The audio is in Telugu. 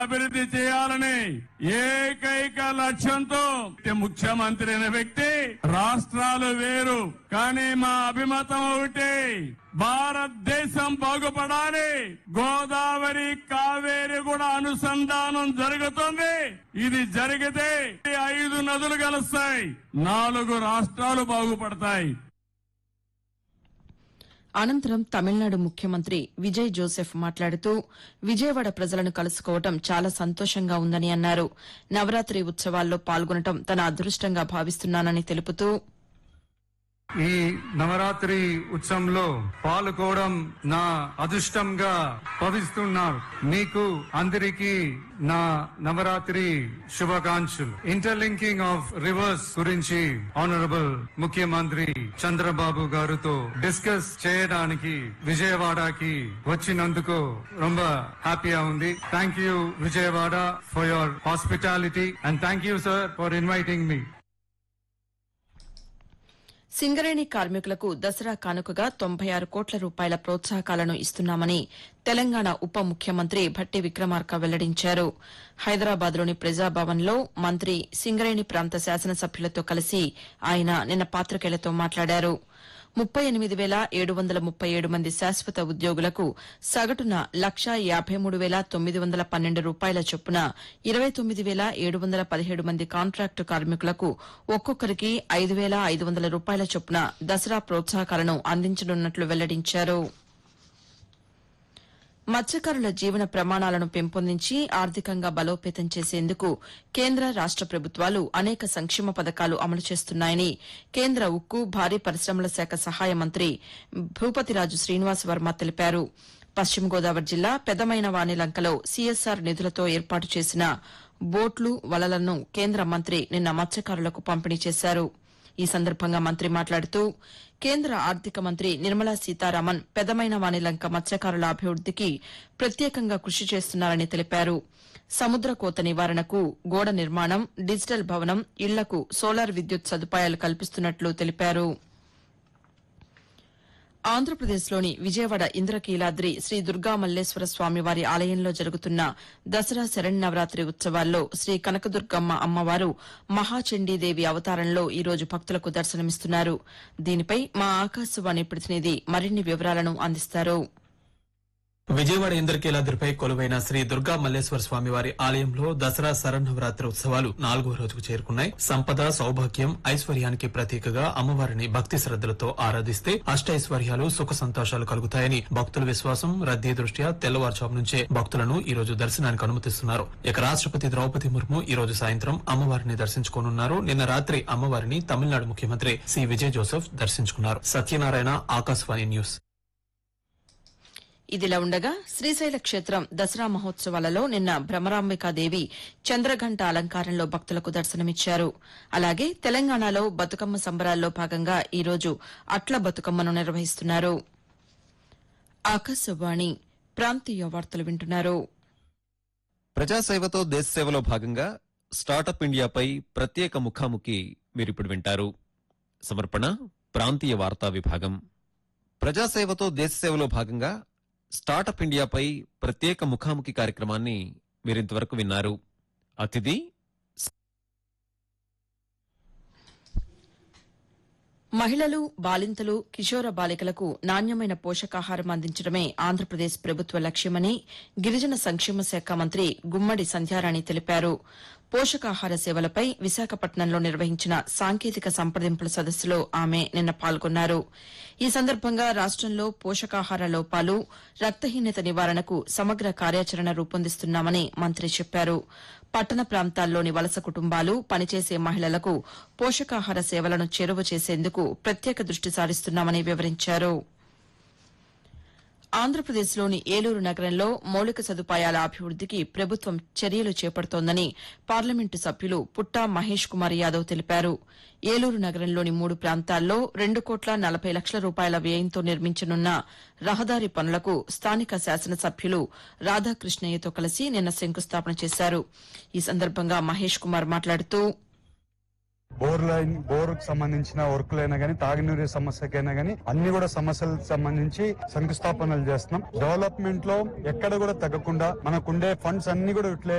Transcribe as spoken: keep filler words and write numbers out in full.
అభివృద్ధి చేయాలని ఏకైక లక్ష్యంతో ముఖ్యమంత్రి అయిన వ్యక్తి రాష్ట్రాలు వేరు కానీ మా అభిమతం ఒకటి భారతదేశం బాగుపడాలి. గోదావరి కావేరి కూడా అనుసంధానం జరుగుతుంది. ఇది జరిగితే ఐదు నదులు కలుస్తాయి, నాలుగు రాష్ట్రాలు బాగుపడతాయి. అనంతరం తమిళనాడు ముఖ్యమంత్రి విజయ్ జోసెఫ్ మాట్లాడుతూ విజయవాడ ప్రజలను కలుసుకోవడం చాలా సంతోషంగా ఉందని అన్నారు. నవరాత్రి ఉత్సవాల్లో పాల్గొనడం తన అదృష్టంగా భావిస్తున్నానని తెలుపుతూ ఈ నవరాత్రి ఉత్సవంలో పాల్గొనడం నా అదృష్టంగా భావిస్తున్నారు. మీకు అందరికీ నా నవరాత్రి శుభాకాంక్షలు. ఇంటర్లింకింగ్ ఆఫ్ రివర్స్ గురించి ఆనరబుల్ ముఖ్యమంత్రి చంద్రబాబు గారితో డిస్కస్ చేయడానికి విజయవాడకి వచ్చినందుకు ரொம்ப హ్యాపీగా ఉంది. Thank you Vijayawada for your hospitality and thank you sir for inviting మీ. సింగరేణి కార్మికులకు దసరా కానుకగా తొంభై ఆరు కోట్ల రూపాయల ప్రోత్సాహకాలను ఇస్తున్నామని తెలంగాణ ఉప ముఖ్యమంత్రి భట్టి విక్రమార్క వెల్లడించారు. హైదరాబాద్లోని ప్రజాభవన్లో మంత్రి సింగరేణి ప్రాంత శాసనసభ్యులతో కలిసి ఆయన నిన్న పాతికేయులతో మాట్లాడారు. ముప్పై ఎనిమిది వేల ఏడు వందల ముప్పై ఏడు మంది శాశ్వత ఉద్యోగులకు సగటున లక్షా యాబై మూడు వేల తొమ్మిది వందల పన్నెండు రూపాయల చొప్పున ఇరవై తొమ్మిది వేల ఏడు వందల పదిహేడు మంది కాంట్రాక్టు కార్మికులకు ఒక్కొక్కరికి ఐదు వేల ఐదు వందల రూపాయల చొప్పున దసరా ప్రోత్సాహకాలను అందించనున్నట్లు వెల్లడించారు. మత్స్యకారుల జీవన ప్రమాణాలను పెంపొందించి ఆర్థికంగా బలోపేతం చేసేందుకు కేంద్ర రాష్ట ప్రభుత్వాలు అనేక సంక్షేమ పథకాలు అమలు చేస్తున్నాయని కేంద్ర ఉక్కు భారీ పరిశ్రమల శాఖ సహాయ మంత్రి భూపతిరాజు శ్రీనివాస్ వర్మ తెలిపారు. పశ్చిమ గోదావరి జిల్లా పెదమైన వానిలంకలో సీఎస్ఆర్ నిధులతో ఏర్పాటు చేసిన బోట్లు వలలను కేంద్ర మంత్రి నిన్న మత్స్యకారులకు పంపిణీ చేశారు. ఈ సందర్భంగా మంత్రి మాట్లాడుతూ కేంద్ర ఆర్థిక మంత్రి నిర్మలా సీతారామన్ పెదమైన వానిలంక మత్స్యకారుల అభివృద్దికి ప్రత్యేకంగా కృషి చేస్తున్నారని తెలిపారు. సముద్ర కోత నివారణకు గోడ నిర్మాణం, డిజిటల్ భవనం, ఇళ్లకు సోలార్ విద్యుత్ సదుపాయాలు కల్పిస్తున్నట్లు తెలిపారు. ఆంధ్రప్రదేశ్లోని విజయవాడ ఇంద్రకీలాద్రి శ్రీ దుర్గా మల్లేశ్వర స్వామివారి ఆలయంలో జరుగుతున్న దసరా శరన్నవరాత్రి ఉత్సవాల్లో శ్రీ కనకదుర్గమ్మ అమ్మవారు మహాచండీదేవి అవతారంలో ఈ రోజు భక్తులకు దర్శనమిస్తున్నారు. దీనిపై మా ఆకాశవాణి ప్రతినిధి మరిన్ని వివరాలను అందిస్తారు. విజయవాడ ఇంద్రకీలాద్రిపై కొలువైన శ్రీ దుర్గా మల్లేశ్వర స్వామివారి ఆలయంలో దసరా శరన్నవరాత్రి ఉత్సవాలు నాలుగో రోజుకు చేరుకున్నాయి. సంపద, సౌభాగ్యం, ఐశ్వర్యానికి ప్రతీకగా అమ్మవారిని భక్తి శ్రద్దలతో ఆరాధిస్తే అష్టైశ్వర్యాలు, సుఖ సంతోషాలు కలుగుతాయని భక్తుల విశ్వాసం. రద్దీ దృష్ట్యా తెల్లవారుజాము నుంచే భక్తులను ఈ రోజు దర్శనానికి అనుమతిస్తున్నారు. ఇక రాష్టపతి ద్రౌపది ముర్ము ఈ రోజు సాయంత్రం అమ్మవారిని దర్శించుకోనున్నారు. నిన్న రాత్రి అమ్మవారిని తమిళనాడు ముఖ్యమంత్రి సి విజయ్ జోసెఫ్ దర్శించుకున్నారు. సత్యనారాయణ, ఆకాశవాణి న్యూస్. ఇదిలా ఉండగా శ్రీశైల క్షేత్రం దసరా మహోత్సవాలలో నిన్న భ్రమరాంబికాదేవి చంద్రఘంట అలంకారంలో భక్తులకు దర్శనమిచ్చారు. అలాగే తెలంగాణలో బతుకమ్మ సంబరాల్లో భాగంగా ఈ రోజు అట్ల బతుకమ్మను నిర్వహిస్తున్నారు. ఆకాశవాణి ప్రాంతీయ వార్తలు వింటున్నారు. ప్రజాసేవతో దేశసేవలో భాగంగా స్టార్టప్ ఇండియాపై ప్రత్యేక ముఖాముఖి మీరిప్పుడు వింటారు. సమర్పణ ప్రాంతీయ వార్తా విభాగం. ప్రజాసేవతో దేశసేవలో భాగంగా స్టార్టప్ ఇండియాపై ప్రత్యేక ముఖాముఖి కార్యక్రమాన్ని మీరింతవరకు విన్నారు. అతిథి మహిళలు, బాలింతలు, కిషోర బాలికలకు నాణ్యమైన పోషకాహారం అందించడమే ఆంధ్రప్రదేశ్ ప్రభుత్వ లక్ష్యమని గిరిజన సంక్షేమ శాఖ మంత్రి గుమ్మడి సంధ్యారాణి తెలిపారు. పోషకాహార సేవలపై విశాఖపట్నంలో నిర్వహించిన సాంకేతిక సంప్రదింపుల సదస్సులో ఆమె నిన్న పాల్గొన్నారు. ఈ సందర్భంగా రాష్టంలో పోషకాహార లోపాలు, రక్తహీనత నివారణకు సమగ్ర కార్యాచరణ రూపొందిస్తున్నామని మంత్రి చెప్పారు. పట్టణ ప్రాంతాల్లోని వలస కుటుంబాలు, పనిచేసే మహిళలకు పోషకాహార సేవలను చేరువ చేసేందుకు ప్రత్యేక దృష్టి సారిస్తున్నామని వివరించారు. ఆంధ్రప్రదేశ్లోని ఏలూరు నగరంలో మౌలిక సదుపాయాల అభివృద్దికి ప్రభుత్వం చర్యలు చేపడుతోందని పార్లమెంటు సభ్యులు పుట్టా మహేష్ కుమార్ యాదవ్ తెలిపారు. ఏలూరు నగరంలోని మూడు ప్రాంతాల్లో రెండు కోట్ల నలభై లక్షల రూపాయల వ్యయంతో నిర్మించనున్న రహదారి పనులకు స్థానిక శాసనసభ్యులు రాధాకృష్ణయ్యతో కలిసి నిన్న శంకుస్థాపన చేశారు. ఈ సందర్భంగా మహేష్ కుమార్ మాట్లాడుతూ బోర్ లైన్ బోర్ కు సంబంధించిన వర్కులైనా గానీ, తాగునీరు సమస్యకైనా గానీ అన్ని కూడా సమస్యలకు సంబంధించి శంకుస్థాపనలు చేస్తున్నాం. డెవలప్మెంట్ లో ఎక్కడ కూడా తగ్గకుండా మనకుండే ఫండ్స్ అన్ని కూడా యూటిలైజ్